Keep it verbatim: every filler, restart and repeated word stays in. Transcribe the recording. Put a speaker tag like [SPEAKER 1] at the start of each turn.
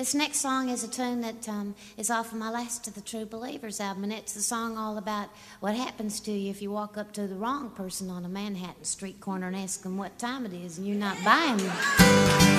[SPEAKER 1] This next song is a tune that um, is off of my Last of the True Believers album, and it's a song all about what happens to you if you walk up to the wrong person on a Manhattan street corner and ask them what time it is and you're not buying them.